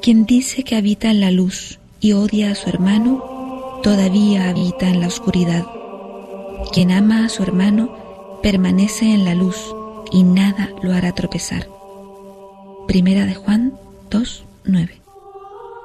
Quien dice que habita en la luz y odia a su hermano, todavía habita en la oscuridad. Quien ama a su hermano permanece en la luz y nada lo hará tropezar. Primera de Juan 2:9.